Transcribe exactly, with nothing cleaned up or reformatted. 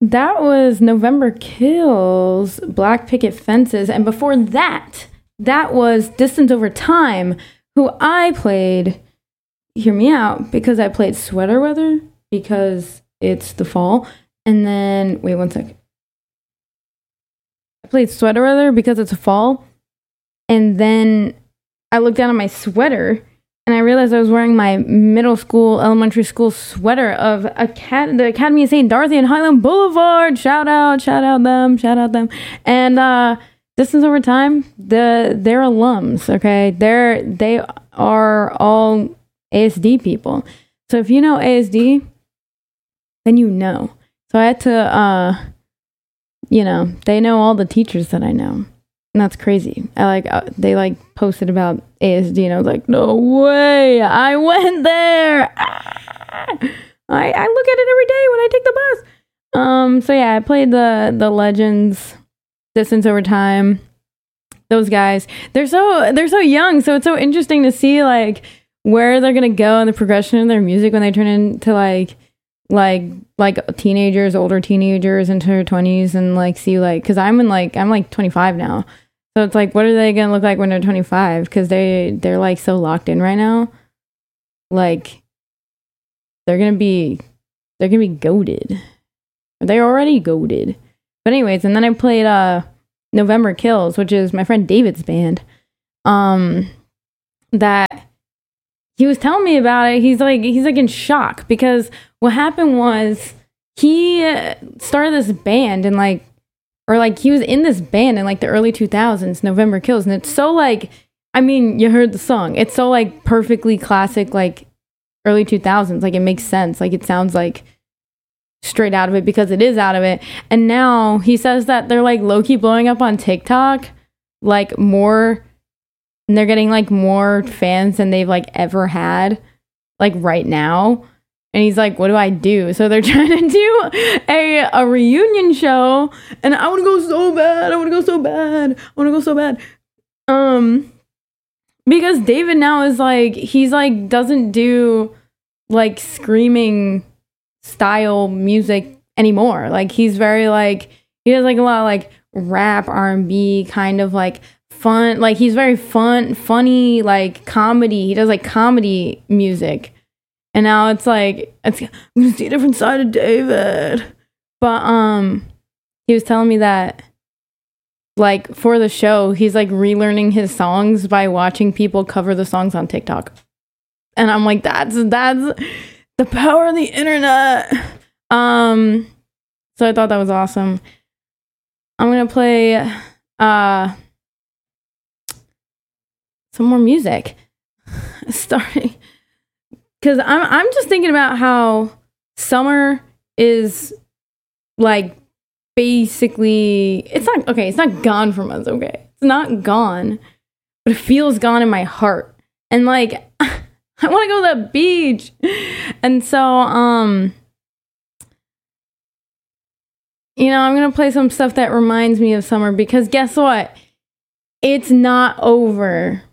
That was November Kills, Black Picket Fences, and before that, that was Distance Over Time, who I played, hear me out, because I played Sweater Weather, because it's the fall, and then, wait one sec. I played Sweater Weather because it's a fall, and then I looked down at my sweater, and I realized I was wearing my middle school, elementary school sweater of Acad- the Academy of Saint Dorothy and Highland Boulevard. Shout out, shout out them, shout out them. And uh, Distance Over Time, the they're alums, okay? They're they are all A S D people. So if you know A S D, then you know. So I had to, uh, you know, they know all the teachers that I know. And that's crazy. I like uh, they like posted about A S D, and I was like, no way, I went there. Ah! I I look at it every day when I take the bus. Um. So yeah, I played the the Legends, Distance Over Time. Those guys, they're so they're so young, so it's so interesting to see like where they're gonna go in the progression of their music when they turn into like like like teenagers, older teenagers into their twenties, and like see like because I'm in like I'm like twenty-five now. So it's like, what are they going to look like when they're twenty-five? Because they, they're, like, so locked in right now. Like, they're going to be, they're going to be goated. They're already goated. But anyways, and then I played uh, November Kills, which is my friend David's band. Um, that, he was telling me about it. He's, like, he's, like, in shock. Because what happened was, he started this band and, like, or like he was in this band in like the early two thousands, November Kills, and it's so like, I mean, you heard the song. It's so like perfectly classic, like early two thousands. Like it makes sense. Like it sounds like straight out of it because it is out of it. And now he says that they're like low-key blowing up on TikTok, like more, and they're getting like more fans than they've like ever had, like right now. And he's like, what do I do? So they're trying to do a, a reunion show. And I want to go so bad. I want to go so bad. I want to go so bad. Um, because David now is like, he's like, doesn't do like screaming style music anymore. Like he's very like, he does like a lot of like rap, R and B kind of like fun. Like he's very fun, funny, like comedy. He does like comedy music. And now it's like, it's, I'm going to see a different side of David. But um, he was telling me that, like, for the show, he's, like, relearning his songs by watching people cover the songs on TikTok. And I'm like, that's, that's the power of the internet. Um, so I thought that was awesome. I'm going to play uh, some more music. Starting... Because I'm I'm just thinking about how summer is, like, basically... It's not... Okay, it's not gone from us, okay? It's not gone. But it feels gone in my heart. And, like, I want to go to the beach. And so, um... you know, I'm going to play some stuff that reminds me of summer. Because guess what? It's not over.